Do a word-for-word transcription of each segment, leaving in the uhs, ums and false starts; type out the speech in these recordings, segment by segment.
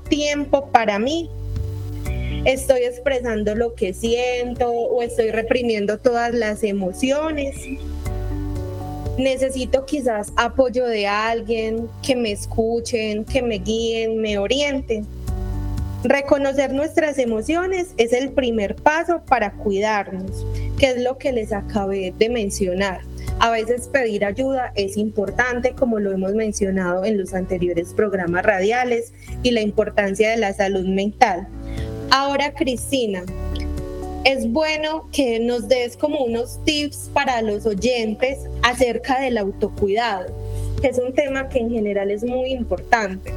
tiempo para mí? ¿Estoy expresando lo que siento o estoy reprimiendo todas las emociones? Necesito quizás apoyo de alguien, que me escuchen, que me guíen, me orienten. Reconocer nuestras emociones es el primer paso para cuidarnos, que es lo que les acabé de mencionar. A veces pedir ayuda es importante, como lo hemos mencionado en los anteriores programas radiales, y la importancia de la salud mental. Ahora, Cristina, es bueno que nos des como unos tips para los oyentes acerca del autocuidado, que es un tema que en general es muy importante.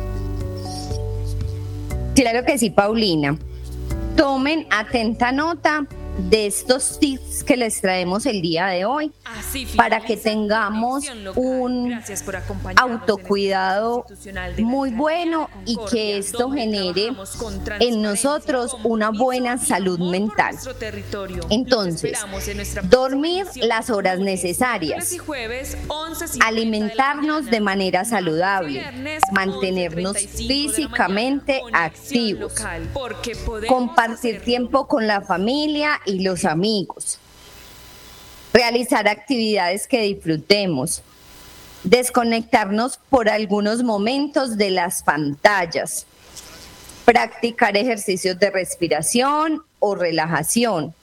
Claro que sí, Paulina. Tomen atenta nota de estos tips que les traemos el día de hoy para que tengamos un autocuidado muy bueno y que esto genere en nosotros una buena salud mental. Entonces, dormir las horas necesarias, alimentarnos de manera saludable, mantenernos físicamente activos, compartir tiempo con la familia y los amigos, realizar actividades que disfrutemos, desconectarnos por algunos momentos de las pantallas, practicar ejercicios de respiración o relajación.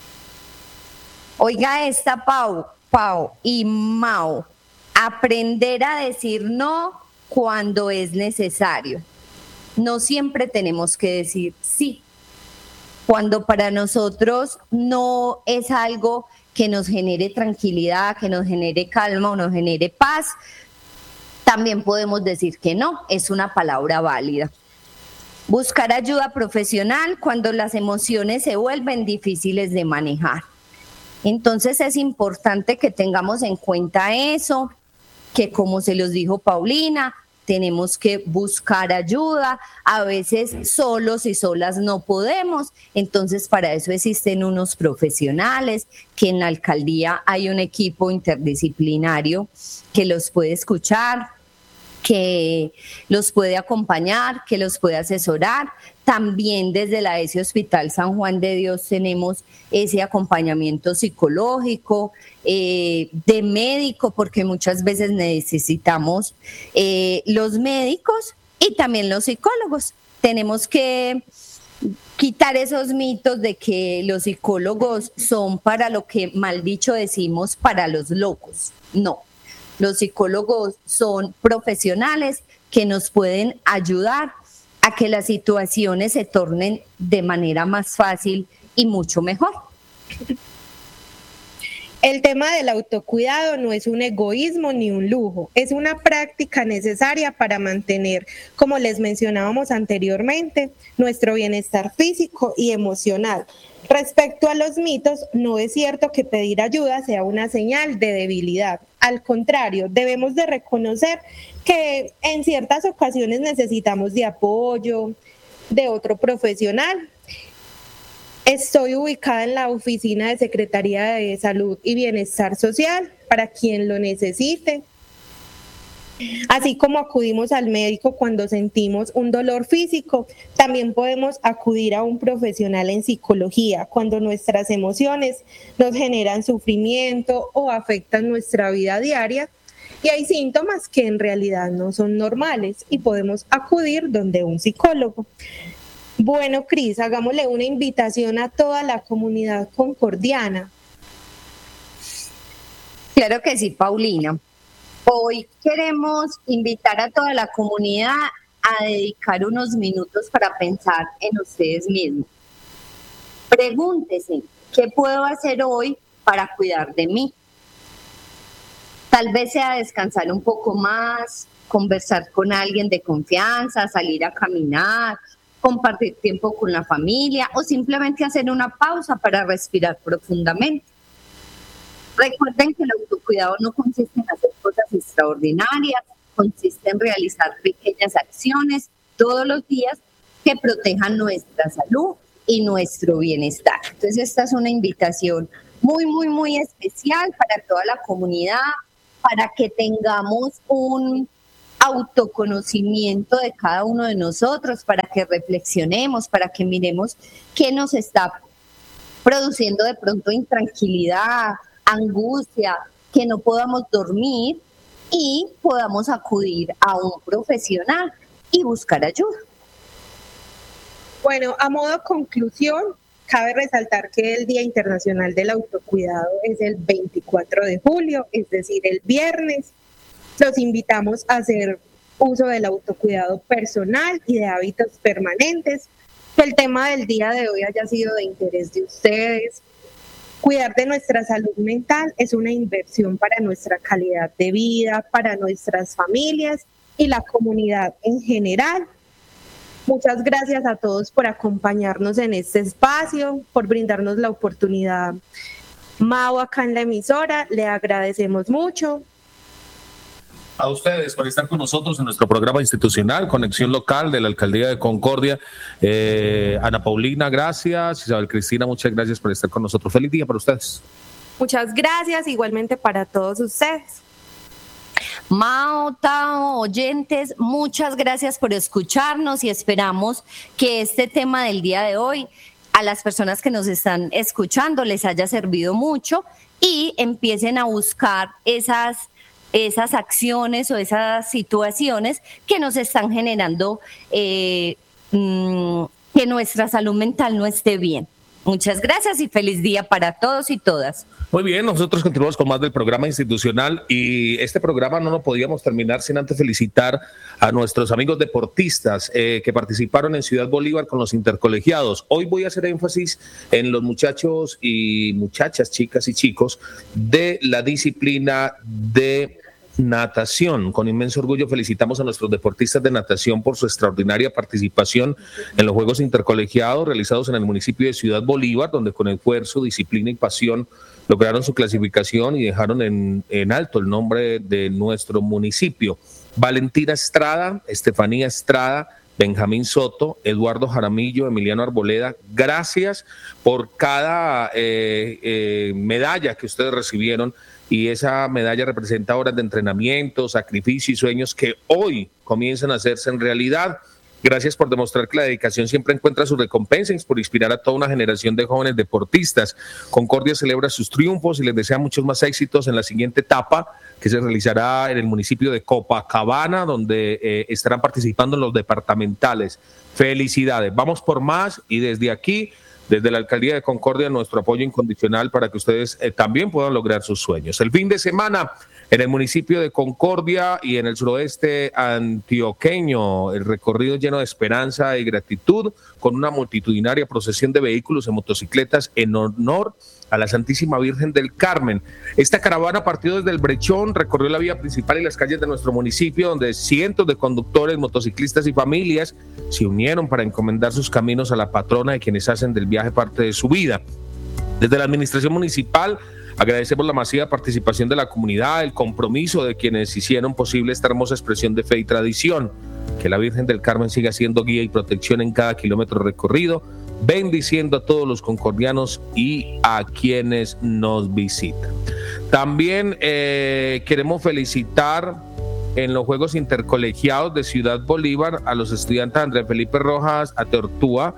Oiga esta, Pau, Pau y Mau, aprender a decir no cuando es necesario. No siempre tenemos que decir sí. Cuando para nosotros no es algo que nos genere tranquilidad, que nos genere calma o nos genere paz, también podemos decir que no, es una palabra válida. Buscar ayuda profesional cuando las emociones se vuelven difíciles de manejar. Entonces es importante que tengamos en cuenta eso, que como se los dijo Paulina, tenemos que buscar ayuda, a veces solos y solas no podemos, entonces para eso existen unos profesionales, que en la alcaldía hay un equipo interdisciplinario que los puede escuchar, que los puede acompañar, que los puede asesorar. También desde la E S I Hospital San Juan de Dios tenemos ese acompañamiento psicológico, eh, de médico, porque muchas veces necesitamos eh, los médicos y también los psicólogos. Tenemos que quitar esos mitos de que los psicólogos son, para lo que mal dicho decimos, para los locos. No, los psicólogos son profesionales que nos pueden ayudar a que las situaciones se tornen de manera más fácil y mucho mejor. El tema del autocuidado no es un egoísmo ni un lujo, es una práctica necesaria para mantener, como les mencionábamos anteriormente, nuestro bienestar físico y emocional. Respecto a los mitos, no es cierto que pedir ayuda sea una señal de debilidad. Al contrario, debemos de reconocer que en ciertas ocasiones necesitamos de apoyo, de otro profesional. Estoy ubicada en la oficina de Secretaría de Salud y Bienestar Social para quien lo necesite. Así como acudimos al médico cuando sentimos un dolor físico, también podemos acudir a un profesional en psicología cuando nuestras emociones nos generan sufrimiento o afectan nuestra vida diaria y hay síntomas que en realidad no son normales y podemos acudir donde un psicólogo. Bueno, Cris, hagámosle una invitación a toda la comunidad concordiana. Claro que sí, Paulina. Hoy queremos invitar a toda la comunidad a dedicar unos minutos para pensar en ustedes mismos. Pregúntese, ¿qué puedo hacer hoy para cuidar de mí? Tal vez sea descansar un poco más, conversar con alguien de confianza, salir a caminar, compartir tiempo con la familia o simplemente hacer una pausa para respirar profundamente. Recuerden que el autocuidado no consiste en hacer cosas extraordinarias, consiste en realizar pequeñas acciones todos los días que protejan nuestra salud y nuestro bienestar. Entonces esta es una invitación muy, muy, muy especial para toda la comunidad, para que tengamos un autoconocimiento de cada uno de nosotros, para que reflexionemos, para que miremos qué nos está produciendo de pronto intranquilidad, angustia, que no podamos dormir y podamos acudir a un profesional y buscar ayuda. Bueno, a modo de conclusión, cabe resaltar que el Día Internacional del Autocuidado es el veinticuatro de julio, es decir, el viernes. Los invitamos a hacer uso del autocuidado personal y de hábitos permanentes. Que el tema del día de hoy haya sido de interés de ustedes. Cuidar de nuestra salud mental es una inversión para nuestra calidad de vida, para nuestras familias y la comunidad en general. Muchas gracias a todos por acompañarnos en este espacio, por brindarnos la oportunidad. Mau, acá en la emisora, le agradecemos mucho. A ustedes por estar con nosotros en nuestro programa institucional, Conexión Local de la Alcaldía de Concordia. Eh, Ana Paulina, gracias. Isabel Cristina, muchas gracias por estar con nosotros. Feliz día para ustedes. Muchas gracias, igualmente para todos ustedes. Mao, Tao, oyentes, muchas gracias por escucharnos y esperamos que este tema del día de hoy a las personas que nos están escuchando les haya servido mucho y empiecen a buscar esas, esas acciones o esas situaciones que nos están generando eh, mmm, que nuestra salud mental no esté bien. Muchas gracias y feliz día para todos y todas. Muy bien, nosotros continuamos con más del programa institucional y este programa no lo podíamos terminar sin antes felicitar a nuestros amigos deportistas eh, que participaron en Ciudad Bolívar con los intercolegiados. Hoy voy a hacer énfasis en los muchachos y muchachas, chicas y chicos de la disciplina de natación. Con inmenso orgullo felicitamos a nuestros deportistas de natación por su extraordinaria participación en los Juegos Intercolegiados realizados en el municipio de Ciudad Bolívar, donde con esfuerzo, disciplina y pasión lograron su clasificación y dejaron en, en alto el nombre de nuestro municipio. Valentina Estrada, Estefanía Estrada, Benjamín Soto, Eduardo Jaramillo, Emiliano Arboleda, gracias por cada eh, eh, medalla que ustedes recibieron. Y esa medalla representa horas de entrenamiento, sacrificio y sueños que hoy comienzan a hacerse en realidad. Gracias por demostrar que la dedicación siempre encuentra su recompensa y por inspirar a toda una generación de jóvenes deportistas. Concordia celebra sus triunfos y les desea muchos más éxitos en la siguiente etapa que se realizará en el municipio de Copacabana, donde eh, estarán participando en los departamentales. Felicidades, vamos por más y desde aquí, desde la Alcaldía de Concordia, nuestro apoyo incondicional para que ustedes eh, también puedan lograr sus sueños. El fin de semana en el municipio de Concordia y en el suroeste antioqueño, el recorrido lleno de esperanza y gratitud con una multitudinaria procesión de vehículos y motocicletas en honor a la Santísima Virgen del Carmen. Esta caravana partió desde el Brechón, recorrió la vía principal y las calles de nuestro municipio, donde cientos de conductores, motociclistas y familias se unieron para encomendar sus caminos a la patrona de quienes hacen del viaje parte de su vida. Desde la administración municipal agradecemos la masiva participación de la comunidad, el compromiso de quienes hicieron posible esta hermosa expresión de fe y tradición. Que la Virgen del Carmen siga siendo guía y protección en cada kilómetro recorrido, bendiciendo a todos los concordianos y a quienes nos visitan. También eh, queremos felicitar en los Juegos Intercolegiados de Ciudad Bolívar a los estudiantes Andrés Felipe Rojas Ateortúa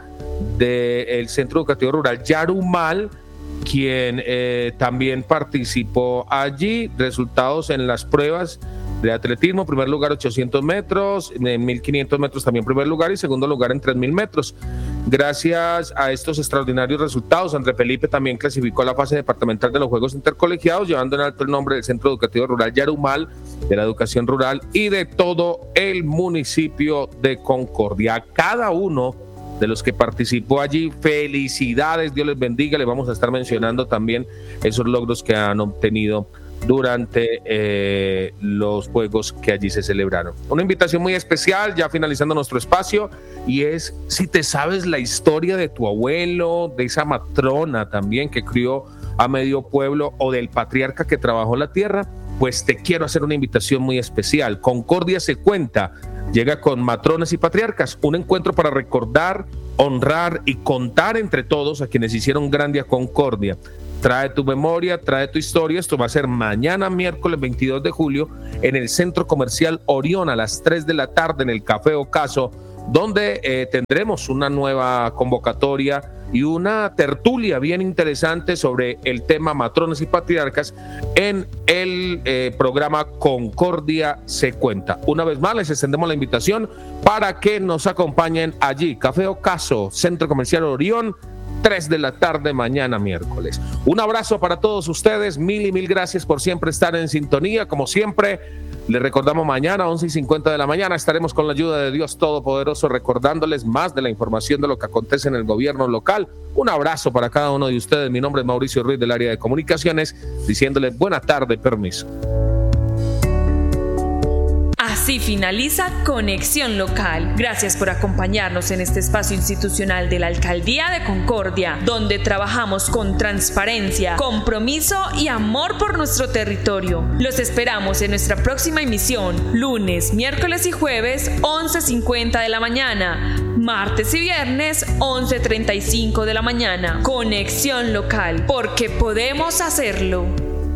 del Centro Educativo Rural Yarumal, quien eh, también participó allí. Resultados en las pruebas de atletismo: primer lugar ochocientos metros, en mil quinientos metros también primer lugar y segundo lugar en tres mil metros. Gracias a estos extraordinarios resultados, Andrés Felipe también clasificó a la fase departamental de los Juegos Intercolegiados, llevando en alto el nombre del Centro Educativo Rural Yarumal, de la educación rural y de todo el municipio de Concordia. A cada uno de los que participó allí, felicidades, Dios les bendiga. Les vamos a estar mencionando también esos logros que han obtenido durante eh, los juegos que allí se celebraron. Una invitación muy especial, ya finalizando nuestro espacio, y es si te sabes la historia de tu abuelo, de esa matrona también que crió a medio pueblo, o del patriarca que trabajó la tierra, pues te quiero hacer una invitación muy especial. Concordia se cuenta llega con matronas y patriarcas, un encuentro para recordar, honrar y contar entre todos a quienes hicieron grande a Concordia. trae tu memoria, trae tu historia. Esto va a ser mañana miércoles veintidós de julio en el Centro Comercial Orión a las tres de la tarde en el Café Ocaso, donde eh, tendremos una nueva convocatoria y una tertulia bien interesante sobre el tema matrones y patriarcas en el eh, programa Concordia se cuenta. Una vez más les extendemos la invitación para que nos acompañen allí, Café Ocaso, Centro Comercial Orión, tres de la tarde mañana miércoles. Un abrazo para todos ustedes, mil y mil gracias por siempre estar en sintonía. Como siempre, les recordamos mañana, once y cincuenta de la mañana, estaremos con la ayuda de Dios Todopoderoso recordándoles más de la información de lo que acontece en el gobierno local. Un abrazo para cada uno de ustedes. Mi nombre es Mauricio Ruiz del área de comunicaciones, diciéndoles buena tarde, permiso. Así finaliza Conexión Local. Gracias por acompañarnos en este espacio institucional de la Alcaldía de Concordia, donde trabajamos con transparencia, compromiso y amor por nuestro territorio. Los esperamos en nuestra próxima emisión, lunes, miércoles y jueves, once cincuenta de la mañana, martes y viernes, once treinta y cinco de la mañana. Conexión Local, porque podemos hacerlo.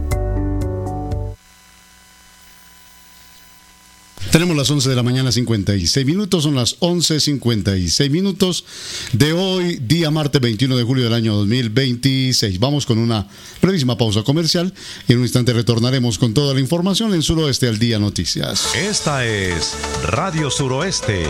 Tenemos las once de la mañana, cincuenta y seis minutos, son las once cincuenta y seis minutos de hoy, día martes veintiuno de julio del año dos mil veintiséis. Vamos con una brevísima pausa comercial y en un instante retornaremos con toda la información en Suroeste al Día Noticias. Esta es Radio Suroeste.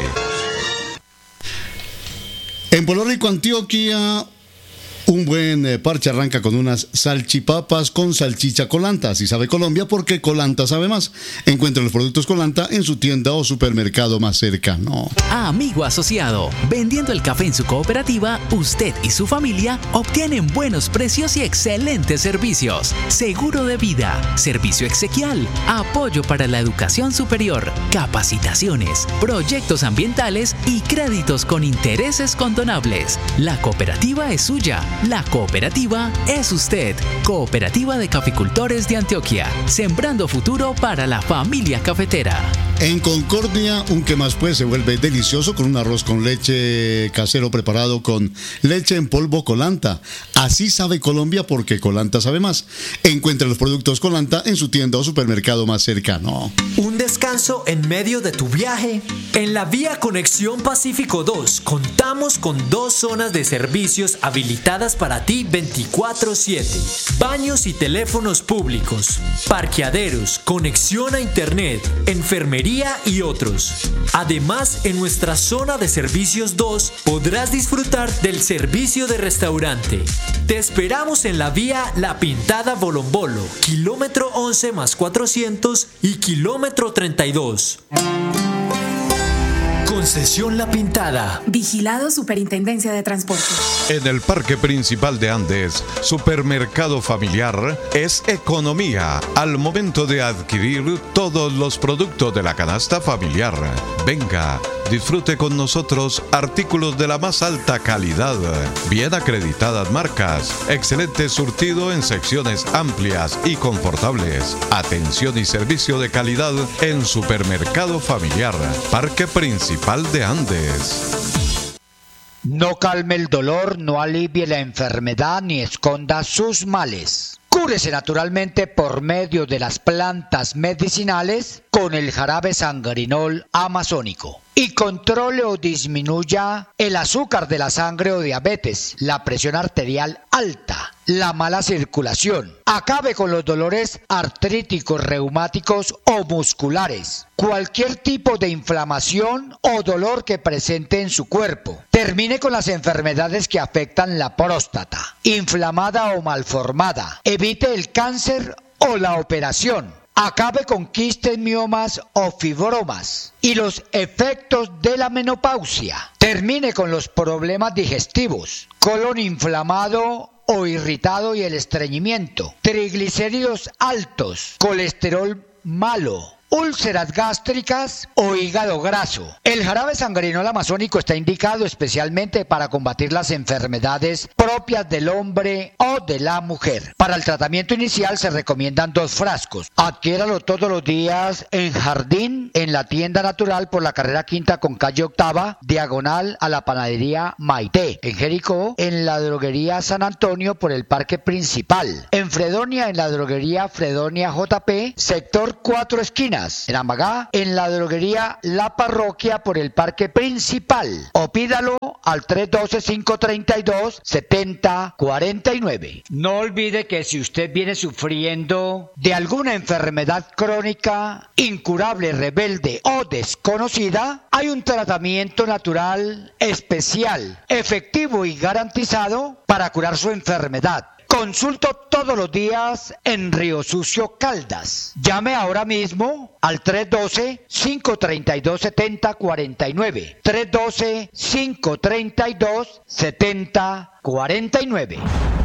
En Puerto Rico, Antioquia, un buen eh, parche arranca con unas salchipapas con salchicha Colanta. Así sabe Colombia, porque Colanta sabe más. Encuentre los productos Colanta en su tienda o supermercado más cercano. Amigo asociado, vendiendo el café en su cooperativa, usted y su familia obtienen buenos precios y excelentes servicios. Seguro de vida, servicio exequial, apoyo para la educación superior, capacitaciones, proyectos ambientales y créditos con intereses condonables. La cooperativa es suya. La cooperativa es usted. Cooperativa de Caficultores de Antioquia, sembrando futuro para la familia cafetera. En Concordia, un que más pues se vuelve delicioso con un arroz con leche casero preparado con leche en polvo Colanta. Así sabe Colombia, porque Colanta sabe más. Encuentre los productos Colanta en su tienda o supermercado más cercano. Un descanso en medio de tu viaje. En la vía Conexión Pacífico dos contamos con dos zonas de servicios habilitadas para ti veinticuatro siete. Baños y teléfonos públicos, parqueaderos, conexión a internet, enfermería y otros. Además, en nuestra zona de servicios dos podrás disfrutar del servicio de restaurante. Te esperamos en la vía La Pintada Bolombolo, kilómetro once más cuatrocientos y kilómetro treinta y dos. Concesión La Pintada. Vigilado Superintendencia de Transporte. En el Parque Principal de Andes, Supermercado Familiar es economía al momento de adquirir todos los productos de la canasta familiar. Venga, disfrute con nosotros artículos de la más alta calidad, bien acreditadas marcas, excelente surtido en secciones amplias y confortables, atención y servicio de calidad en Supermercado Familiar, Parque Principal de Andes. No calme el dolor, no alivie la enfermedad ni esconda sus males. Cúrese naturalmente por medio de las plantas medicinales con el jarabe sangrinol amazónico. Y controle o disminuya el azúcar de la sangre o diabetes, la presión arterial alta, la mala circulación. Acabe con los dolores artríticos, reumáticos o musculares. Cualquier tipo de inflamación o dolor que presente en su cuerpo. Termine con las enfermedades que afectan la próstata, inflamada o malformada. Evite el cáncer o la operación. Acabe con quistes, miomas o fibromas y los efectos de la menopausia. Termine con los problemas digestivos, colon inflamado o irritado y el estreñimiento, triglicéridos altos, colesterol malo, úlceras gástricas o hígado graso. El jarabe sangrinol amazónico está indicado especialmente para combatir las enfermedades propias del hombre o de la mujer. Para el tratamiento inicial se recomiendan dos frascos. Adquiéralo todos los días en Jardín, en la tienda natural por la carrera quinta con calle octava, diagonal a la panadería Maite. En Jericó, en la droguería San Antonio por el parque principal. En Fredonia, en la droguería Fredonia J P, sector Cuatro Esquinas. En Amagá, en la droguería La Parroquia por el parque principal. O pídalo al tres uno dos, cinco tres dos, siete cero cuatro nueve. No olvide que si usted viene sufriendo de alguna enfermedad crónica, incurable, rebelde o desconocida, hay un tratamiento natural especial, efectivo y garantizado para curar su enfermedad. Consulto todos los días en Río Sucio, Caldas. Llame ahora mismo al tres uno dos, cinco tres dos, siete cero cuatro nueve. tres uno dos, cinco tres dos, siete cero cuatro nueve.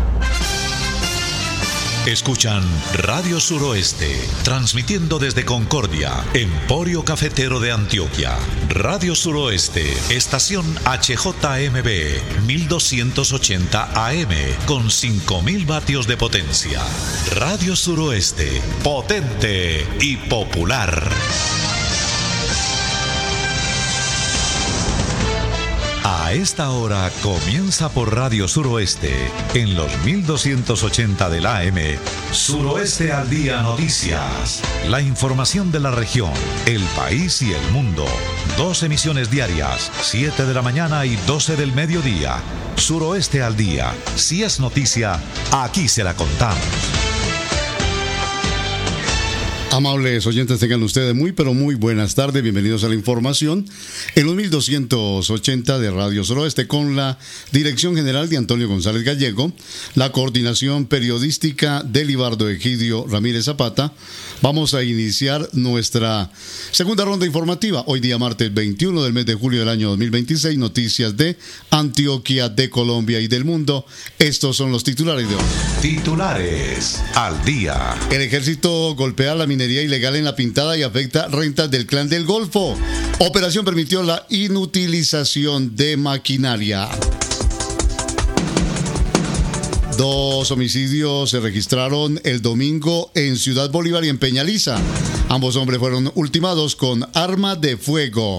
Escuchan Radio Suroeste, transmitiendo desde Concordia, Emporio Cafetero de Antioquia. Radio Suroeste, estación H J M B, mil doscientos ochenta A M, con cinco mil vatios de potencia. Radio Suroeste, potente y popular. A esta hora comienza por Radio Suroeste, en los mil doscientos ochenta del A M, Suroeste al Día Noticias. La información de la región, el país y el mundo. Dos emisiones diarias, siete de la mañana y doce del mediodía. Suroeste al Día. Si es noticia, aquí se la contamos. Amables oyentes, tengan ustedes muy pero muy buenas tardes, bienvenidos a la información en los mil doscientos ochenta de Radio Suroeste con la dirección general de Antonio González Gallego, la coordinación periodística de Libardo Egidio Ramírez Zapata. Vamos a iniciar nuestra segunda ronda informativa, hoy día martes veintiuno del mes de julio del año dos mil veintiséis, noticias de Antioquia, de Colombia y del mundo. Estos son los titulares de hoy. Titulares al día. El ejército golpea la minería ilegal en La Pintada y afecta rentas del Clan del Golfo. Operación permitió la inutilización de maquinaria. Dos homicidios se registraron el domingo en Ciudad Bolívar y en Peñaliza. Ambos hombres fueron ultimados con arma de fuego.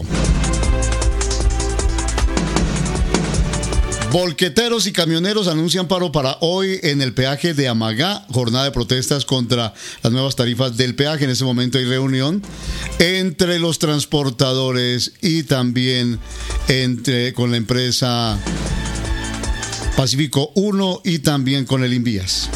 Volqueteros y camioneros anuncian paro para hoy en el peaje de Amagá, jornada de protestas contra las nuevas tarifas del peaje. En este momento hay reunión entre los transportadores y también entre con la empresa Pacífico uno y también con el Invías.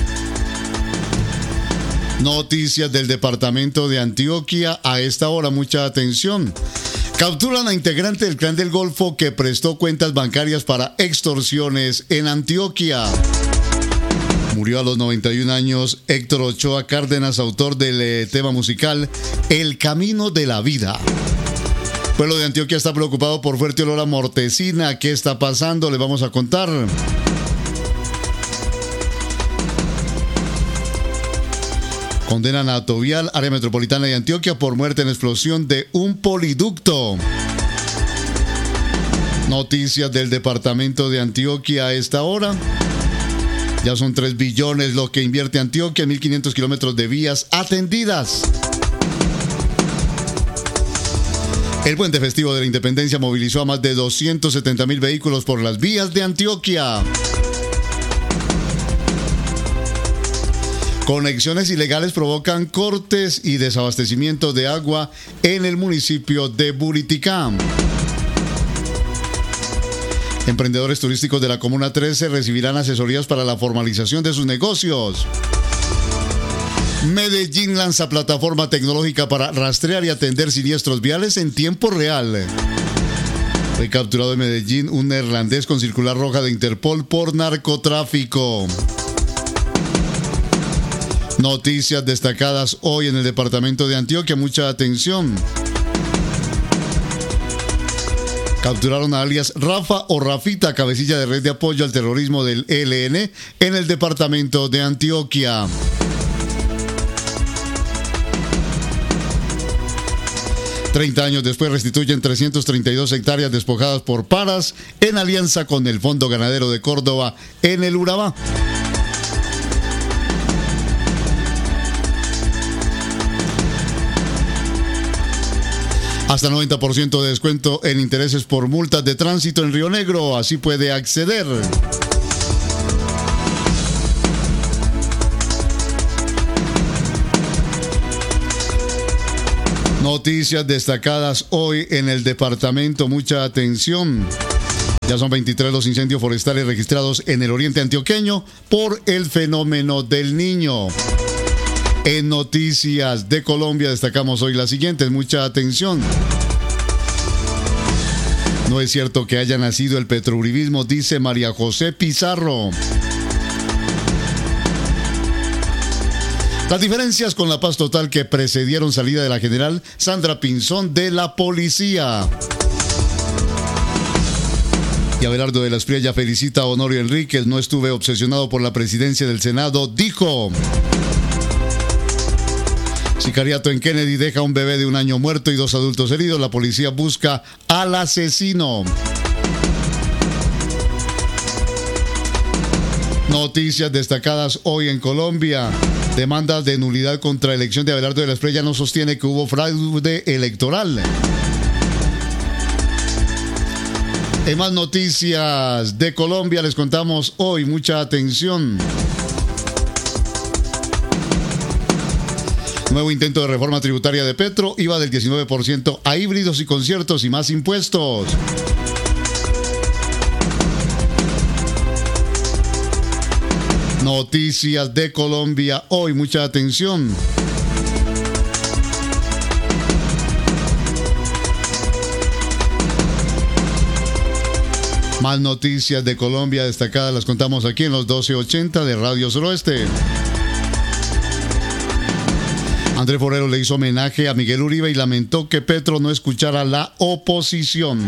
Noticias del departamento de Antioquia a esta hora, mucha atención. Capturan a integrante del Clan del Golfo que prestó cuentas bancarias para extorsiones en Antioquia. Murió a los noventa y un años Héctor Ochoa Cárdenas, autor del eh, tema musical El Camino de la Vida. El pueblo de Antioquia está preocupado por fuerte olor a mortecina. ¿Qué está pasando? Le vamos a contar. Condenan a Tovial, área metropolitana de Antioquia, por muerte en explosión de un poliducto. Noticias del departamento de Antioquia a esta hora. Ya son tres billones lo que invierte Antioquia, mil quinientos kilómetros de vías atendidas. El puente festivo de la Independencia movilizó a más de doscientos setenta mil vehículos por las vías de Antioquia. Conexiones ilegales provocan cortes y desabastecimiento de agua en el municipio de Buriticá. Emprendedores turísticos de la Comuna trece recibirán asesorías para la formalización de sus negocios. Medellín lanza plataforma tecnológica para rastrear y atender siniestros viales en tiempo real. Fue capturado en Medellín un neerlandés con circular roja de Interpol por narcotráfico. Noticias destacadas hoy en el departamento de Antioquia, mucha atención. Capturaron a alias Rafa o Rafita, cabecilla de red de apoyo al terrorismo del E L N en el departamento de Antioquia. treinta años después restituyen trescientas treinta y dos hectáreas despojadas por Paras en alianza con el Fondo Ganadero de Córdoba en el Urabá. Hasta noventa por ciento de descuento en intereses por multas de tránsito en Río Negro. Así puede acceder. Noticias destacadas hoy en el departamento. Mucha atención. Ya son veintitrés los incendios forestales registrados en el oriente antioqueño por el fenómeno del Niño. En Noticias de Colombia destacamos hoy las siguientes. Mucha atención. No es cierto que haya nacido el petrouribismo, dice María José Pizarro. Las diferencias con la paz total que precedieron salida de la general Sandra Pinzón de la policía. Y Abelardo de la Espriella felicita a Honorio Enríquez. No estuve obsesionado por la presidencia del Senado, dijo. Sicariato en Kennedy deja un bebé de un año muerto y dos adultos heridos. La policía busca al asesino. Noticias destacadas hoy en Colombia. Demanda de nulidad contra elección de Abelardo de la Espriella no sostiene que hubo fraude electoral. En más noticias de Colombia les contamos hoy. Mucha atención. Nuevo intento de reforma tributaria de Petro, I V A del diecinueve por ciento a híbridos y conciertos y más impuestos. Noticias de Colombia hoy, mucha atención. Más noticias de Colombia destacadas las contamos aquí en los doce ochenta de Radio Suroeste. Andrés Forero le hizo homenaje a Miguel Uribe y lamentó que Petro no escuchara la oposición.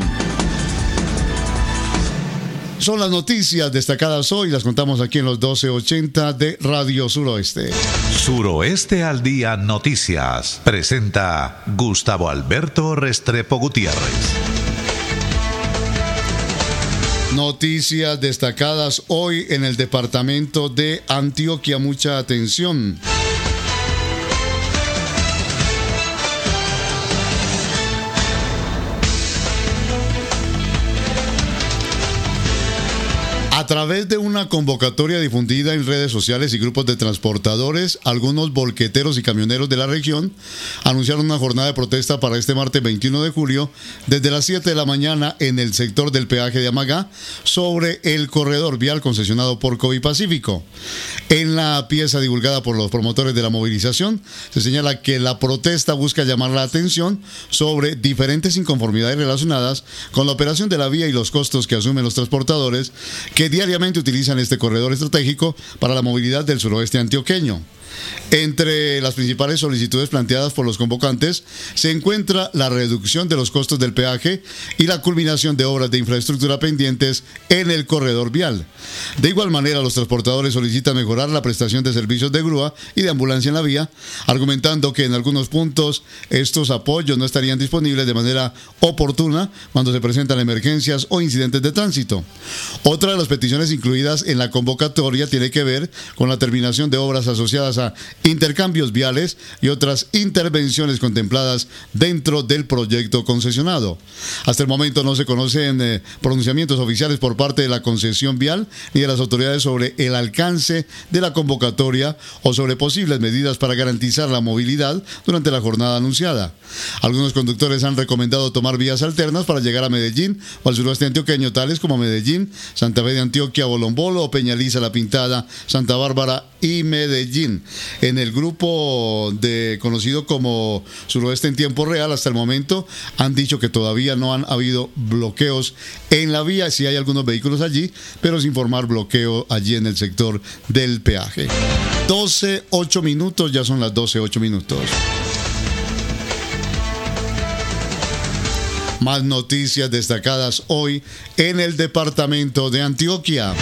Son las noticias destacadas hoy, las contamos aquí en los doce ochenta de Radio Suroeste. Suroeste al Día Noticias. Presenta Gustavo Alberto Restrepo Gutiérrez. Noticias destacadas hoy en el departamento de Antioquia. Mucha atención. A través de una convocatoria difundida en redes sociales y grupos de transportadores, algunos volqueteros y camioneros de la región anunciaron una jornada de protesta para este martes veintiuno de julio desde las siete de la mañana en el sector del peaje de Amagá sobre el corredor vial concesionado por Covipacífico. En la pieza divulgada por los promotores de la movilización se señala que la protesta busca llamar la atención sobre diferentes inconformidades relacionadas con la operación de la vía y los costos que asumen los transportadores que diariamente utilizan este corredor estratégico para la movilidad del suroeste antioqueño. Entre las principales solicitudes planteadas por los convocantes se encuentra la reducción de los costos del peaje y la culminación de obras de infraestructura pendientes en el corredor vial. De igual manera, los transportadores solicitan mejorar la prestación de servicios de grúa y de ambulancia en la vía, argumentando que en algunos puntos estos apoyos no estarían disponibles de manera oportuna cuando se presentan emergencias o incidentes de tránsito. Otra de las peticiones incluidas en la convocatoria tiene que ver con la terminación de obras asociadas a intercambios viales y otras intervenciones contempladas dentro del proyecto concesionado. Hasta el momento no se conocen eh, pronunciamientos oficiales por parte de la concesión vial ni de las autoridades sobre el alcance de la convocatoria o sobre posibles medidas para garantizar la movilidad durante la jornada anunciada. Algunos conductores han recomendado tomar vías alternas para llegar a Medellín o al suroeste antioqueño, tales como Medellín, Santa Fe de Antioquia, Bolombolo, Peñaliza, La Pintada, Santa Bárbara y Medellín. En el grupo de conocido como Suroeste en Tiempo Real, hasta el momento han dicho que todavía no han habido bloqueos en la vía. Sí hay algunos vehículos allí, pero sin formar bloqueo allí en el sector del peaje. doce ocho minutos, ya son las doce ocho minutos. Más noticias destacadas hoy en el departamento de Antioquia.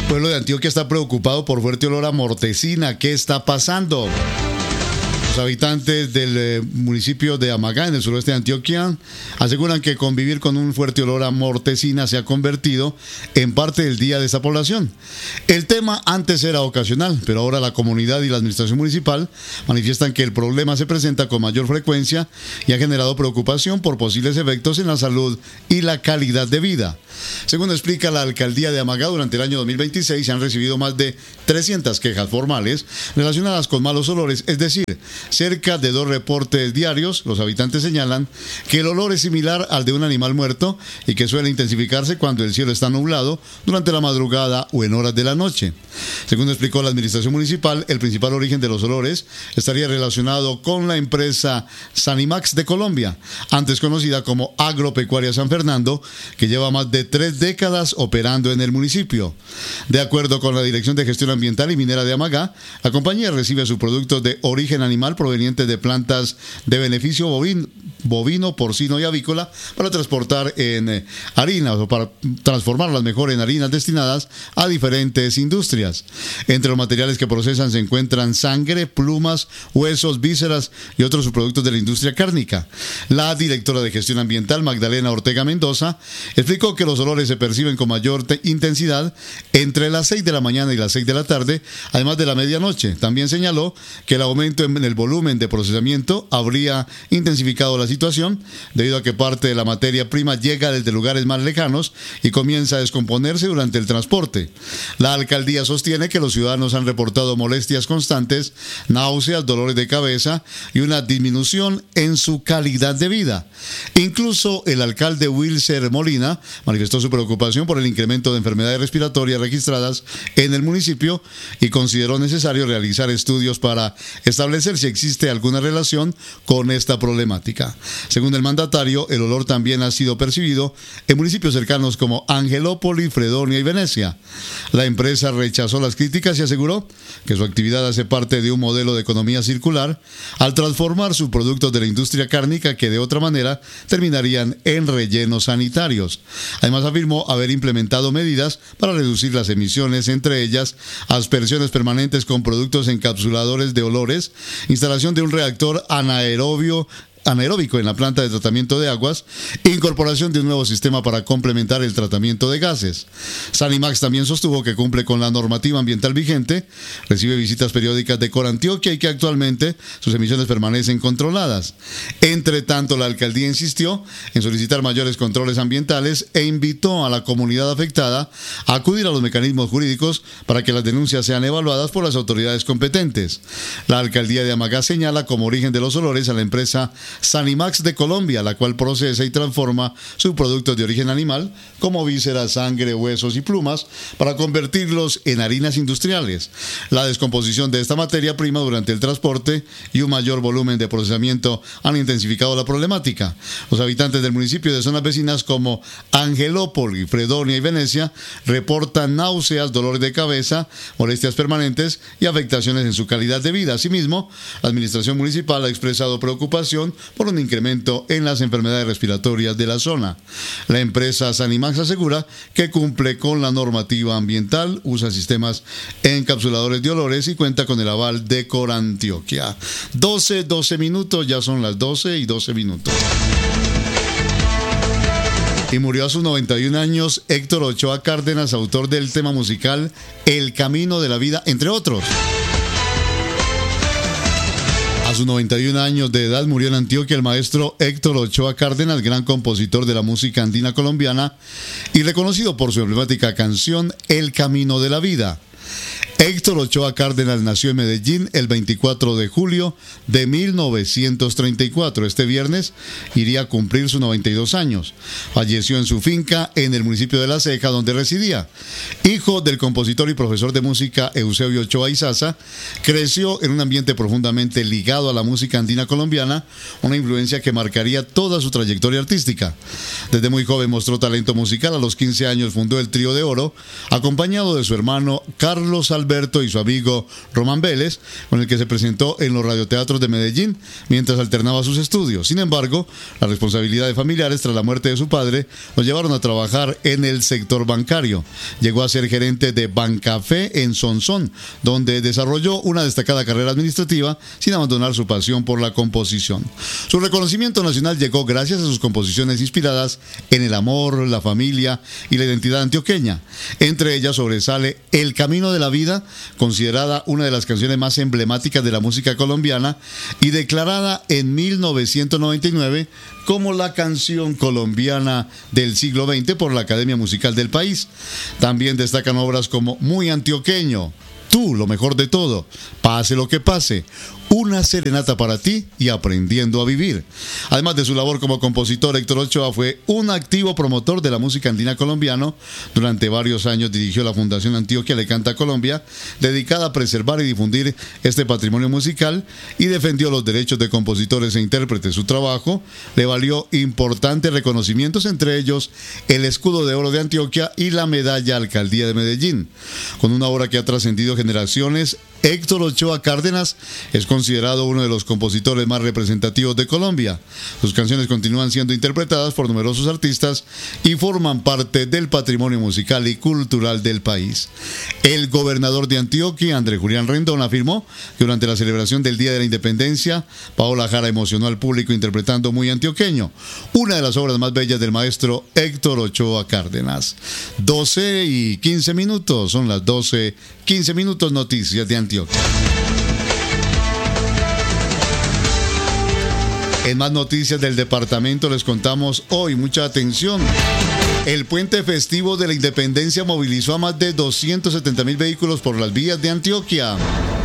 El pueblo de Antioquia está preocupado por fuerte olor a mortecina. ¿Qué está pasando? Los habitantes del eh, municipio de Amagá, en el suroeste de Antioquia, aseguran que convivir con un fuerte olor a mortecina se ha convertido en parte del día de esta población. El tema antes era ocasional, pero ahora la comunidad y la administración municipal manifiestan que el problema se presenta con mayor frecuencia y ha generado preocupación por posibles efectos en la salud y la calidad de vida. Según explica la alcaldía de Amagá, durante el año dos mil veintiséis se han recibido más de trescientas quejas formales relacionadas con malos olores, es decir, cerca de dos reportes diarios. Los habitantes señalan que el olor es similar al de un animal muerto y que suele intensificarse cuando el cielo está nublado durante la madrugada o en horas de la noche. Según explicó la administración municipal, el principal origen de los olores estaría relacionado con la empresa Sanimax de Colombia, antes conocida como Agropecuaria San Fernando, que lleva más de tres décadas operando en el municipio. De acuerdo con la Dirección de Gestión Ambiental y Minera de Amagá, la compañía recibe sus productos de origen animal provenientes de plantas de beneficio bovino, bovino, porcino y avícola para transportar en eh, harinas o para transformarlas mejor en harinas destinadas a diferentes industrias. Entre los materiales que procesan se encuentran sangre, plumas, huesos, vísceras y otros subproductos de la industria cárnica. La directora de Gestión Ambiental, Magdalena Ortega Mendoza, explicó que los olores se perciben con mayor te- intensidad entre las seis de la mañana y las seis de la tarde, además de la medianoche. También señaló que el aumento en el volumen de procesamiento habría intensificado la situación debido a que parte de la materia prima llega desde lugares más lejanos y comienza a descomponerse durante el transporte. La alcaldía sostiene que los ciudadanos han reportado molestias constantes, náuseas, dolores de cabeza y una disminución en su calidad de vida. Incluso el alcalde Wilser Molina manifestó su preocupación por el incremento de enfermedades respiratorias registradas en el municipio y consideró necesario realizar estudios para establecer si existe alguna relación con esta problemática. Según el mandatario, el olor también ha sido percibido en municipios cercanos como Angelópolis, Fredonia y Venecia. La empresa rechazó las críticas y aseguró que su actividad hace parte de un modelo de economía circular al transformar sus productos de la industria cárnica que de otra manera terminarían en rellenos sanitarios. Además afirmó haber implementado medidas para reducir las emisiones, entre ellas aspersiones permanentes con productos encapsuladores de olores, instalación de un reactor anaerobio anaeróbico en la planta de tratamiento de aguas e incorporación de un nuevo sistema para complementar el tratamiento de gases. Sanimax también sostuvo que cumple con la normativa ambiental vigente, recibe visitas periódicas de Corantioquia y que actualmente sus emisiones permanecen controladas. Entre tanto, la alcaldía insistió en solicitar mayores controles ambientales e invitó a la comunidad afectada a acudir a los mecanismos jurídicos para que las denuncias sean evaluadas por las autoridades competentes. La alcaldía de Amagá señala como origen de los olores a la empresa Sanimax de Colombia, la cual procesa y transforma subproductos de origen animal como vísceras, sangre, huesos y plumas para convertirlos en harinas industriales. La descomposición de esta materia prima durante el transporte y un mayor volumen de procesamiento han intensificado la problemática. Los habitantes del municipio de zonas vecinas como Angelópolis, Fredonia y Venecia reportan náuseas, dolores de cabeza, molestias permanentes y afectaciones en su calidad de vida. Asimismo, la administración municipal ha expresado preocupación por un incremento en las enfermedades respiratorias de la zona. La empresa Sanimax asegura que cumple con la normativa ambiental, usa sistemas encapsuladores de olores y cuenta con el aval de Corantioquia. doce, doce minutos, ya son las doce y doce minutos. Y murió a sus noventa y un años Héctor Ochoa Cárdenas, autor del tema musical El Camino de la Vida, entre otros. A sus noventa y un años de edad murió en Antioquia el maestro Héctor Ochoa Cárdenas, gran compositor de la música andina colombiana y reconocido por su emblemática canción El Camino de la Vida. Héctor Ochoa Cárdenas nació en Medellín el veinticuatro de julio de mil novecientos treinta y cuatro. Este viernes iría a cumplir sus noventa y dos años. Falleció en su finca en el municipio de La Ceja, donde residía. Hijo del compositor y profesor de música Eusebio Ochoa Izaza, creció en un ambiente profundamente ligado a la música andina colombiana, una influencia que marcaría toda su trayectoria artística. Desde muy joven mostró talento musical. A los quince años fundó el Trío de Oro, acompañado de su hermano Carlos Alberto Alberto y su amigo Román Vélez, con el que se presentó en los radioteatros de Medellín mientras alternaba sus estudios. Sin embargo, la responsabilidad de familiares tras la muerte de su padre lo llevaron a trabajar en el sector bancario. Llegó a ser gerente de Bancafé en Sonsón, donde desarrolló una destacada carrera administrativa sin abandonar su pasión por la composición. Su reconocimiento nacional llegó gracias a sus composiciones inspiradas en el amor, la familia y la identidad antioqueña. Entre ellas sobresale El Camino de la Vida, considerada una de las canciones más emblemáticas de la música colombiana y declarada en mil novecientos noventa y nueve como la canción colombiana del siglo veinte por la Academia Musical del país. También destacan obras como Muy Antioqueño, Tú, lo mejor de todo, Pase lo que pase, Una serenata para ti y Aprendiendo a vivir. Además de su labor como compositor, Héctor Ochoa fue un activo promotor de la música andina colombiano. Durante varios años dirigió la Fundación Antioquia Le Canta Colombia, dedicada a preservar y difundir este patrimonio musical, y defendió los derechos de compositores e intérpretes. Su trabajo le valió importantes reconocimientos, entre ellos el Escudo de Oro de Antioquia y la Medalla Alcaldía de Medellín. Con una obra que ha trascendido generaciones, Héctor Ochoa Cárdenas es considerado uno de los compositores más representativos de Colombia. Sus canciones continúan siendo interpretadas por numerosos artistas y forman parte del patrimonio musical y cultural del país. El gobernador de Antioquia, Andrés Julián Rendón, afirmó que durante la celebración del Día de la Independencia, Paola Jara emocionó al público interpretando Muy Antioqueño, una de las obras más bellas del maestro Héctor Ochoa Cárdenas. doce y quince minutos, son las doce, quince minutos, noticias de Antioquia. En más noticias del departamento les contamos hoy, mucha atención. El puente festivo de la Independencia movilizó a más de doscientos setenta mil vehículos por las vías de Antioquia.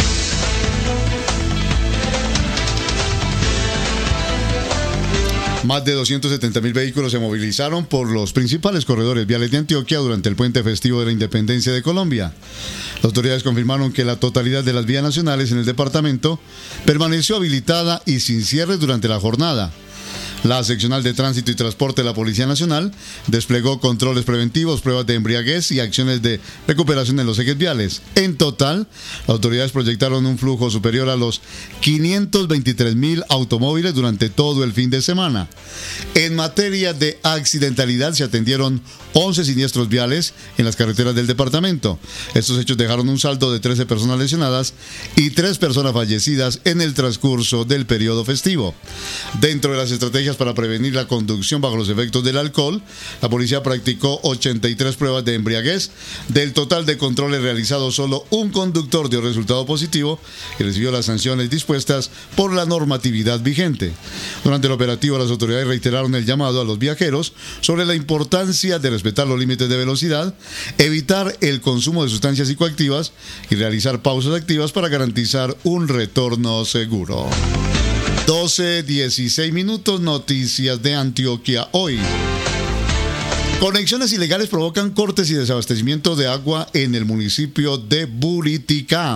Más de doscientos setenta mil vehículos se movilizaron por los principales corredores viales de Antioquia durante el puente festivo de la Independencia de Colombia. Las autoridades confirmaron que la totalidad de las vías nacionales en el departamento permaneció habilitada y sin cierres durante la jornada. La seccional de Tránsito y Transporte de la Policía Nacional desplegó controles preventivos, pruebas de embriaguez y acciones de recuperación en los ejes viales. En total, las autoridades proyectaron un flujo superior a los quinientos veintitrés mil automóviles durante todo el fin de semana. En materia de accidentalidad, se atendieron once siniestros viales en las carreteras del departamento. Estos hechos dejaron un saldo de trece personas lesionadas y tres personas fallecidas en el transcurso del periodo festivo. Dentro de las estrategias para prevenir la conducción bajo los efectos del alcohol, la policía practicó ochenta y tres pruebas de embriaguez. Del total de controles realizados, solo un conductor dio resultado positivo y recibió las sanciones dispuestas por la normatividad vigente. Durante el operativo, las autoridades reiteraron el llamado a los viajeros sobre la importancia de respetar los límites de velocidad, evitar el consumo de sustancias psicoactivas y realizar pausas activas para garantizar un retorno seguro. doce, dieciséis minutos, noticias de Antioquia hoy. Conexiones ilegales provocan cortes y desabastecimiento de agua en el municipio de Buriticá.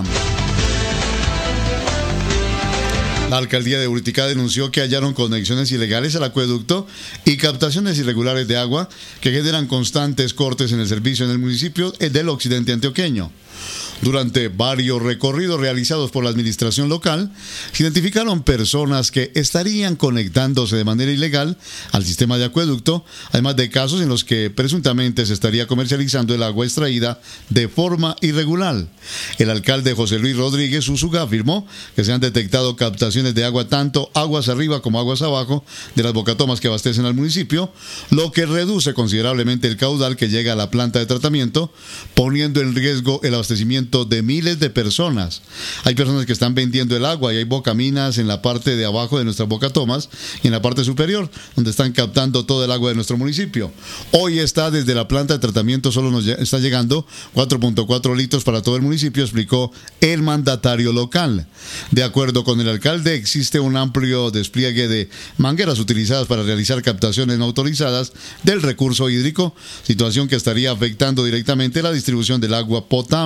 La alcaldía de Buriticá denunció que hallaron conexiones ilegales al acueducto y captaciones irregulares de agua que generan constantes cortes en el servicio en el municipio del occidente antioqueño. Durante varios recorridos realizados por la administración local, se identificaron personas que estarían conectándose de manera ilegal al sistema de acueducto, además de casos en los que presuntamente se estaría comercializando el agua extraída de forma irregular. El alcalde José Luis Rodríguez Úsuga afirmó que se han detectado captaciones de agua tanto aguas arriba como aguas abajo de las bocatomas que abastecen al municipio, lo que reduce considerablemente el caudal que llega a la planta de tratamiento, poniendo en riesgo el abastecimiento de miles de personas. Hay personas que están vendiendo el agua y hay bocaminas en la parte de abajo de nuestras bocatomas y en la parte superior, donde están captando todo el agua de nuestro municipio. Hoy está desde la planta de tratamiento, solo nos está llegando cuatro punto cuatro litros para todo el municipio, explicó el mandatario local. De acuerdo con el alcalde, existe un amplio despliegue de mangueras utilizadas para realizar captaciones no autorizadas del recurso hídrico, situación que estaría afectando directamente la distribución del agua potable.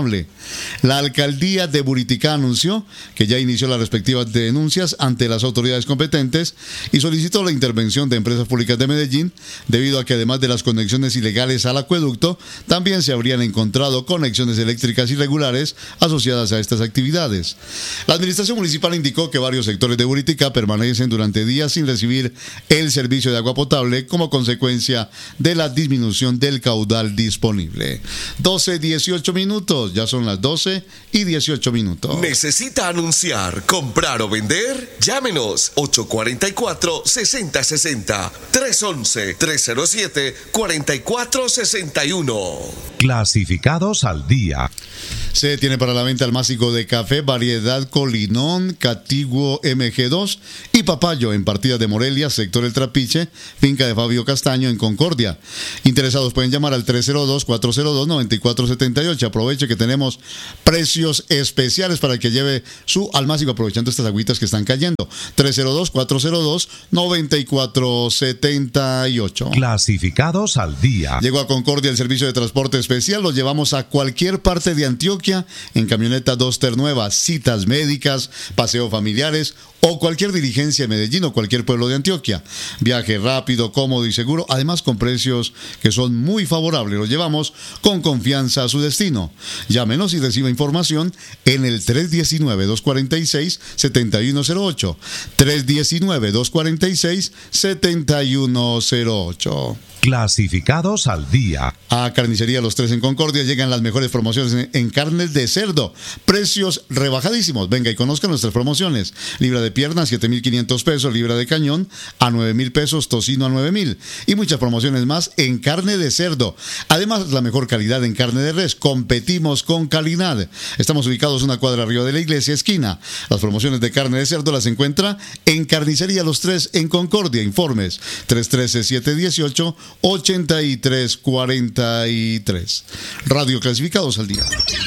La alcaldía de Buriticá anunció que ya inició las respectivas denuncias ante las autoridades competentes y solicitó la intervención de Empresas Públicas de Medellín, debido a que además de las conexiones ilegales al acueducto, también se habrían encontrado conexiones eléctricas irregulares asociadas a estas actividades. La administración municipal indicó que varios sectores de Buriticá permanecen durante días sin recibir el servicio de agua potable como consecuencia de la disminución del caudal disponible. doce, dieciocho minutos, ya son las doce y dieciocho minutos. ¿Necesita anunciar, comprar o vender? Llámenos ocho cuatro cuatro, seis cero seis cero, tres once, tres cero siete, cuatro cuatro seis uno. Clasificados al día. Se tiene para la venta el másico de café variedad Colinón, Catiguo M G dos y Papayo en Partidas de Morelia, sector El Trapiche, finca de Fabio Castaño en Concordia. Interesados pueden llamar al tres cero dos, cuatro cero dos, nueve cuatro siete ocho. Aproveche que tenemos precios especiales para que lleve su almácigo aprovechando estas agüitas que están cayendo. tres cero dos, cuatro cero dos, nueve cuatro siete ocho. Clasificados al día. Llegó a Concordia el servicio de transporte especial. Los llevamos a cualquier parte de Antioquia en camioneta Duster nueva, citas médicas, paseos familiares o cualquier diligencia en Medellín o cualquier pueblo de Antioquia. Viaje rápido, cómodo y seguro, además con precios que son muy favorables. Lo llevamos con confianza a su destino. Llámenos y reciba información en el tres uno nueve, dos cuatro seis, siete uno cero ocho. tres uno nueve, dos cuatro seis, siete uno cero ocho. Clasificados al día. A Carnicería Los Tres en Concordia llegan las mejores promociones en, en carnes de cerdo. Precios rebajadísimos. Venga y conozca nuestras promociones. Libra de pierna, siete mil quinientos pesos. Libra de cañón, a nueve mil pesos. Tocino a nueve mil. Y muchas promociones más en carne de cerdo. Además, la mejor calidad en carne de res. Competimos con calidad. Estamos ubicados una cuadra arriba de la iglesia, esquina. Las promociones de carne de cerdo las encuentra en Carnicería Los Tres en Concordia. Informes tres uno tres, siete uno ocho, ochenta y tres cuarenta y tres. Radio Clasificados al día.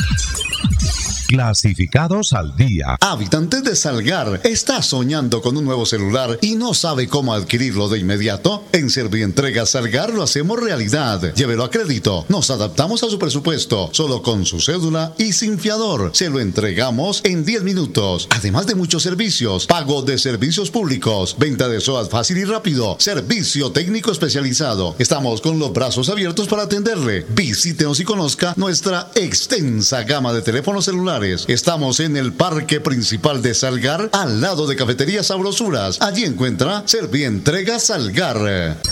Clasificados al día. Habitante de Salgar, ¿está soñando con un nuevo celular y no sabe cómo adquirirlo de inmediato? En Servientrega Salgar lo hacemos realidad. Llévelo a crédito. Nos adaptamos a su presupuesto, solo con su cédula y sin fiador. Se lo entregamos en diez minutos. Además de muchos servicios, pago de servicios públicos, venta de SOAT fácil y rápido, servicio técnico especializado. Estamos con los brazos abiertos para atenderle. Visítenos y conozca nuestra extensa gama de teléfonos celulares. Estamos en el parque principal de Salgar, al lado de Cafetería Sabrosuras. Allí encuentra Servientrega Salgar.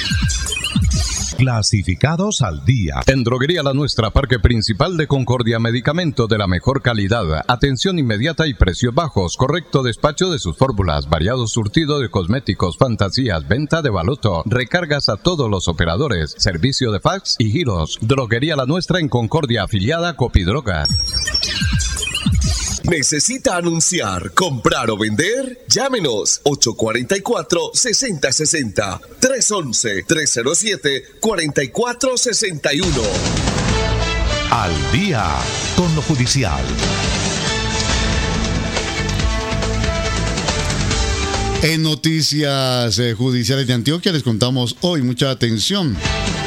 Clasificados al día. En Droguería La Nuestra, Parque Principal de Concordia, medicamento de la mejor calidad, atención inmediata y precios bajos, correcto despacho de sus fórmulas, variado surtido de cosméticos, fantasías, venta de baloto, recargas a todos los operadores, servicio de fax y giros. Droguería La Nuestra en Concordia, afiliada a Copidroga. ¿Necesita anunciar, comprar o vender? Llámenos ocho cuatro cuatro, seis cero seis cero, tres once, tres cero siete, cuatro cuatro seis uno. Al día con lo judicial. En noticias eh, judiciales de Antioquia les contamos hoy, mucha atención.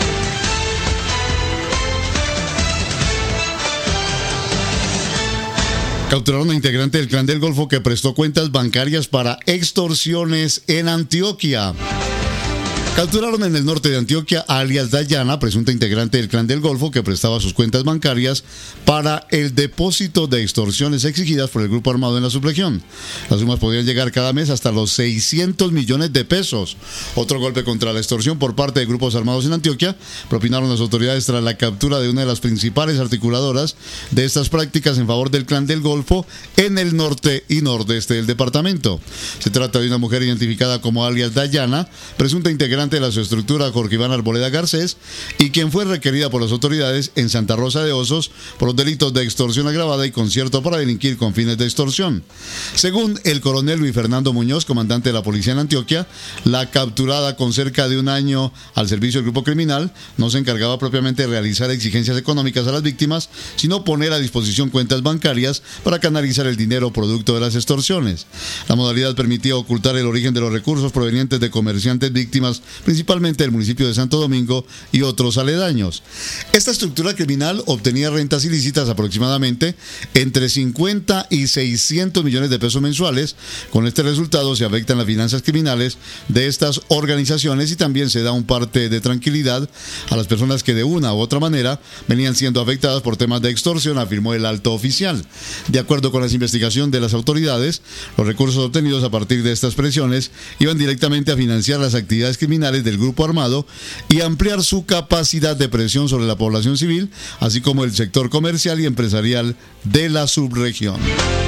Capturaron a integrante del Clan del Golfo que prestó cuentas bancarias para extorsiones en Antioquia. Capturaron en el norte de Antioquia a alias Dayana, presunta integrante del Clan del Golfo, que prestaba sus cuentas bancarias para el depósito de extorsiones exigidas por el grupo armado en la subregión. Las sumas podían llegar cada mes hasta los seiscientos millones de pesos. Otro golpe contra la extorsión por parte de grupos armados en Antioquia propinaron las autoridades tras la captura de una de las principales articuladoras de estas prácticas en favor del Clan del Golfo en el norte y nordeste del departamento. Se trata de una mujer identificada como alias Dayana, presunta integrante de la subestructura Jorge Iván Arboleda Garcés, y quien fue requerida por las autoridades en Santa Rosa de Osos por los delitos de extorsión agravada y concierto para delinquir con fines de extorsión. Según el coronel Luis Fernando Muñoz, comandante de la policía en Antioquia, la capturada, con cerca de un año al servicio del grupo criminal, no se encargaba propiamente de realizar exigencias económicas a las víctimas, sino poner a disposición cuentas bancarias para canalizar el dinero producto de las extorsiones. La modalidad permitía ocultar el origen de los recursos provenientes de comerciantes víctimas principalmente del municipio de Santo Domingo y otros aledaños. Esta estructura criminal obtenía rentas ilícitas aproximadamente entre cincuenta y seiscientos millones de pesos mensuales. Con este resultado se afectan las finanzas criminales de estas organizaciones y también se da un parte de tranquilidad a las personas que de una u otra manera venían siendo afectadas por temas de extorsión, afirmó el alto oficial. De acuerdo con las investigaciones de las autoridades, los recursos obtenidos a partir de estas presiones iban directamente a financiar las actividades criminales del grupo armado y ampliar su capacidad de presión sobre la población civil, así como el sector comercial y empresarial de la subregión.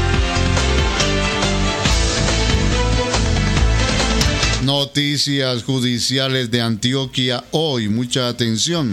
Noticias judiciales de Antioquia hoy, mucha atención.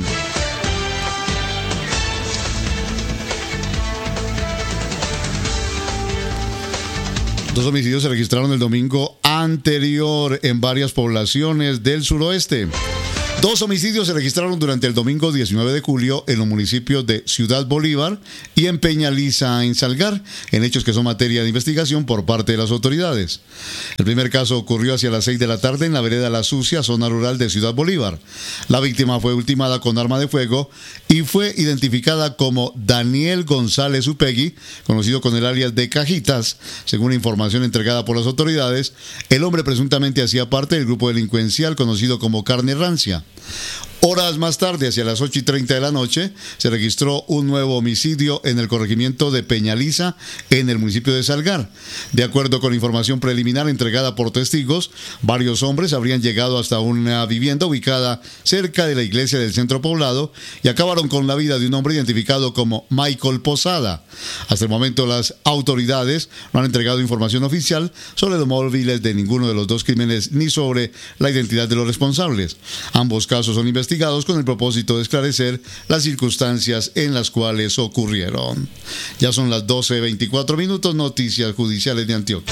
Dos homicidios se registraron el domingo anterior en varias poblaciones del suroeste. Dos homicidios se registraron durante el domingo diecinueve de julio en los municipios de Ciudad Bolívar y en Peñaliza, en Salgar, en hechos que son materia de investigación por parte de las autoridades. El primer caso ocurrió hacia las seis de la tarde en la vereda La Sucia, zona rural de Ciudad Bolívar. La víctima fue ultimada con arma de fuego y fue identificada como Daniel González Upegui, conocido con el alias de Cajitas. Según información entregada por las autoridades, el hombre presuntamente hacía parte del grupo delincuencial conocido como Carne Rancia. Horas más tarde, hacia las ocho y treinta de la noche, se registró un nuevo homicidio en el corregimiento de Peñaliza, en el municipio de Salgar. De acuerdo con información preliminar entregada por testigos, varios hombres habrían llegado hasta una vivienda ubicada cerca de la iglesia del centro poblado y acabaron con la vida de un hombre identificado como Michael Posada. Hasta el momento, las autoridades no han entregado información oficial sobre los móviles de ninguno de los dos crímenes ni sobre la identidad de los responsables. Ambos casos son investigados investigados con el propósito de esclarecer las circunstancias en las cuales ocurrieron. Ya son las doce veinticuatro minutos, noticias judiciales de Antioquia.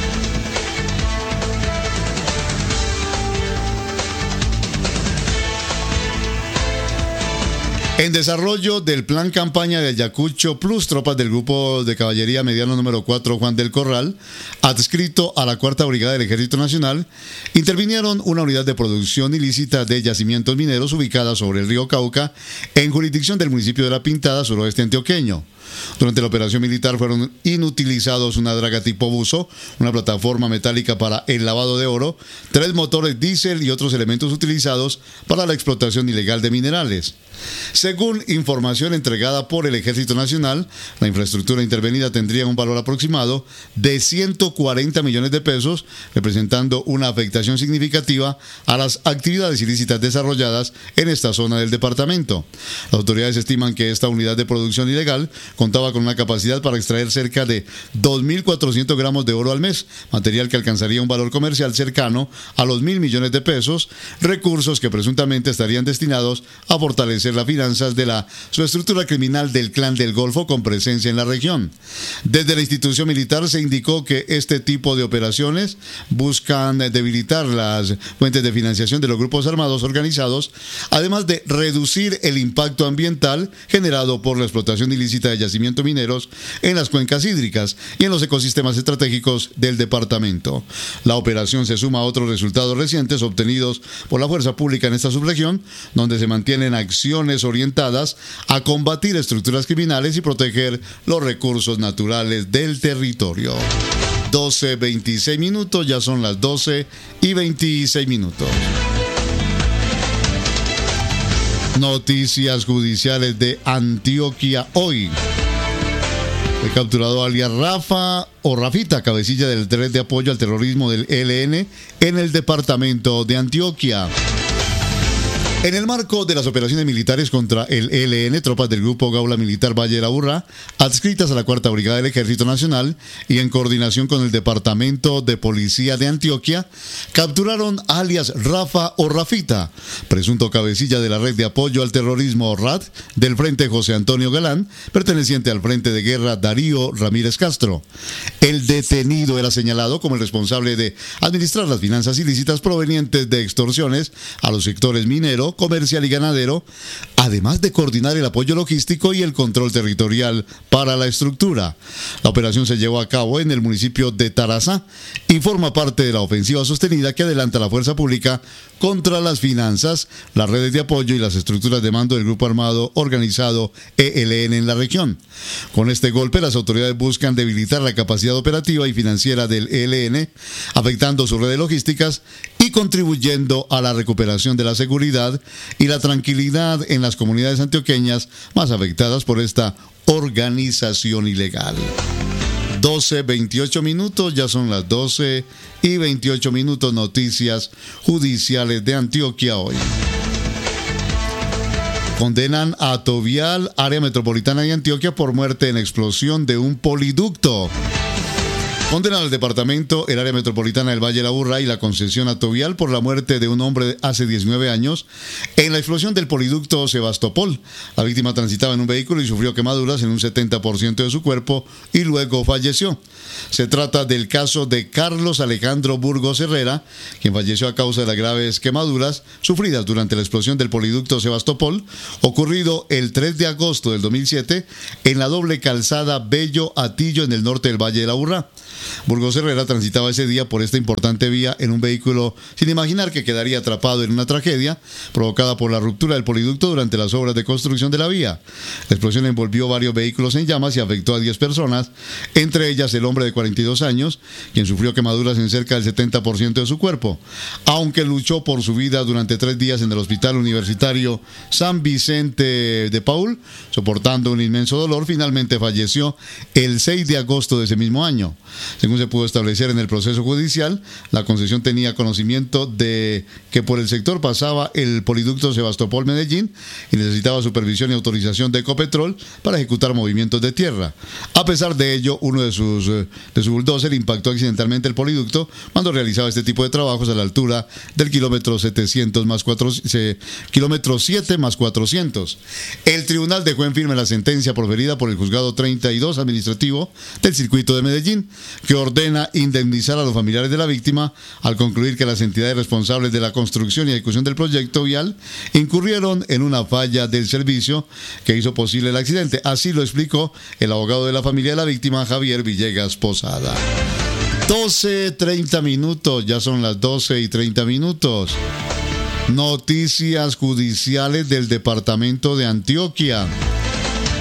En desarrollo del plan campaña de Ayacucho Plus, tropas del Grupo de Caballería Mediano número cuatro Juan del Corral, adscrito a la Cuarta Brigada del Ejército Nacional, intervinieron una unidad de producción ilícita de yacimientos mineros ubicada sobre el río Cauca, en jurisdicción del municipio de La Pintada, suroeste antioqueño. Durante la operación militar fueron inutilizados una draga tipo buzo, una plataforma metálica para el lavado de oro, tres motores diésel y otros elementos utilizados para la explotación ilegal de minerales. Según información entregada por el Ejército Nacional, la infraestructura intervenida tendría un valor aproximado de ciento cuarenta millones de pesos, representando una afectación significativa a las actividades ilícitas desarrolladas en esta zona del departamento. Las autoridades estiman que esta unidad de producción ilegal contaba con una capacidad para extraer cerca de dos mil cuatrocientos gramos de oro al mes, material que alcanzaría un valor comercial cercano a los mil millones de pesos, recursos que presuntamente estarían destinados a fortalecer las finanzas de la subestructura criminal del Clan del Golfo con presencia en la región. Desde la institución militar se indicó que este tipo de operaciones buscan debilitar las fuentes de financiación de los grupos armados organizados, además de reducir el impacto ambiental generado por la explotación ilícita de yacimientos mineros en las cuencas hídricas y en los ecosistemas estratégicos del departamento. La operación se suma a otros resultados recientes obtenidos por la fuerza pública en esta subregión, donde se mantienen acciones orientadas a combatir estructuras criminales y proteger los recursos naturales del territorio. doce veintiséis minutos, ya son las doce y veintiséis minutos. Noticias judiciales de Antioquia hoy. Fue capturado alias Rafa o Rafita, cabecilla del Red de Apoyo al Terrorismo del E L N en el departamento de Antioquia. En el marco de las operaciones militares contra el E L N, tropas del Grupo Gaula Militar Valle de la Burra, adscritas a la Cuarta Brigada del Ejército Nacional y en coordinación con el Departamento de Policía de Antioquia, capturaron alias Rafa o Rafita, presunto cabecilla de la Red de Apoyo al Terrorismo R A T del Frente José Antonio Galán, perteneciente al Frente de Guerra Darío Ramírez Castro. El detenido era señalado como el responsable de administrar las finanzas ilícitas provenientes de extorsiones a los sectores mineros, agropecuario, comercial y ganadero, además de coordinar el apoyo logístico y el control territorial para la estructura. La operación se llevó a cabo en el municipio de Tarazá y forma parte de la ofensiva sostenida que adelanta la fuerza pública contra las finanzas, las redes de apoyo y las estructuras de mando del grupo armado organizado E L N en la región. Con este golpe, las autoridades buscan debilitar la capacidad operativa y financiera del E L N, afectando sus redes logísticas y contribuyendo a la recuperación de la seguridad y la tranquilidad en las comunidades antioqueñas más afectadas por esta organización ilegal. doce, veintiocho minutos, ya son las doce y veintiocho minutos, noticias judiciales de Antioquia hoy. Condenan a Tobial, área metropolitana de Antioquia, por muerte en explosión de un poliducto. Condenan al departamento, el área metropolitana del Valle de la Aburrá y la concesión a Tobial por la muerte de un hombre hace diecinueve años en la explosión del poliducto Sebastopol. La víctima transitaba en un vehículo y sufrió quemaduras en un setenta por ciento de su cuerpo y luego falleció. Se trata del caso de Carlos Alejandro Burgos Herrera, quien falleció a causa de las graves quemaduras sufridas durante la explosión del poliducto Sebastopol, ocurrido el tres de agosto del dos mil siete en la doble calzada Bello-Atillo en el norte del Valle de la Aburrá. Burgos Herrera transitaba ese día por esta importante vía en un vehículo sin imaginar que quedaría atrapado en una tragedia provocada por la ruptura del poliducto durante las obras de construcción de la vía. La explosión envolvió varios vehículos en llamas y afectó a diez personas, entre ellas el hombre de cuarenta y dos años, quien sufrió quemaduras en cerca del setenta por ciento de su cuerpo. Aunque luchó por su vida durante tres días en el Hospital Universitario San Vicente de Paul, soportando un inmenso dolor, finalmente falleció el seis de agosto de ese mismo año. Según se pudo establecer en el proceso judicial, la concesión tenía conocimiento de que por el sector pasaba el poliducto Sebastopol-Medellín y necesitaba supervisión y autorización de Ecopetrol para ejecutar movimientos de tierra. A pesar de ello, uno de sus de su bulldozer impactó accidentalmente el poliducto cuando realizaba este tipo de trabajos a la altura del kilómetro setecientos más cuatro, kilómetro siete más cuatrocientos. El tribunal dejó en firme la sentencia proferida por el juzgado treinta y dos administrativo del circuito de Medellín, que ordena indemnizar a los familiares de la víctima al concluir que las entidades responsables de la construcción y ejecución del proyecto vial incurrieron en una falla del servicio que hizo posible el accidente. Así lo explicó el abogado de la familia de la víctima, Javier Villegas Posada. doce, treinta minutos, ya son las doce y treinta minutos. Noticias judiciales del departamento de Antioquia.